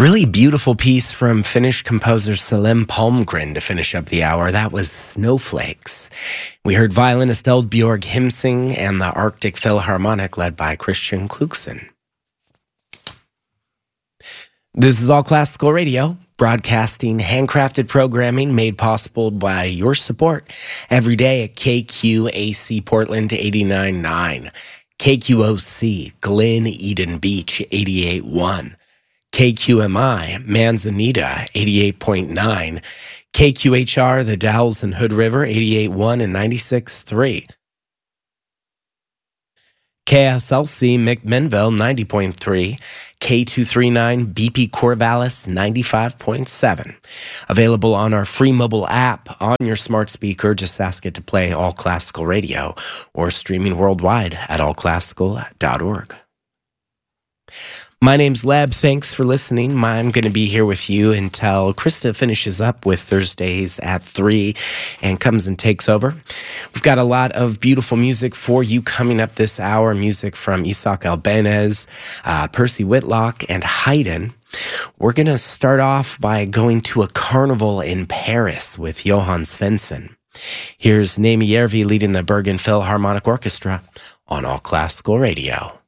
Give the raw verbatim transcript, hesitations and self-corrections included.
Really beautiful piece from Finnish composer Selim Palmgren to finish up the hour. That was Snowflakes. We heard violinist Eldbjorg Himsing and the Arctic Philharmonic led by Christian Klukson. This is All Classical Radio, broadcasting handcrafted programming made possible by your support every day at K Q A C Portland eighty-nine point nine, K Q O C Glen Eden Beach eighty-eight point one, K Q M I Manzanita eighty-eight point nine, K Q H R The Dalles and Hood River eighty-eight point one and ninety-six point three, K S L C McMinnville ninety point three, K two thirty-nine B P Corvallis ninety-five point seven. Available on our free mobile app on your smart speaker. Just ask it to play All Classical Radio, or streaming worldwide at all classical dot org. My name's Leb. Thanks for listening. I'm going to be here with you until Krista finishes up with Thursdays at three and comes and takes over. We've got a lot of beautiful music for you coming up this hour. Music from Isaac Albéniz, uh, Percy Whitlock, and Haydn. We're going to start off by going to a carnival in Paris with Johann Svensson. Here's Naimi Järvi leading the Bergen Philharmonic Orchestra on All Classical Radio.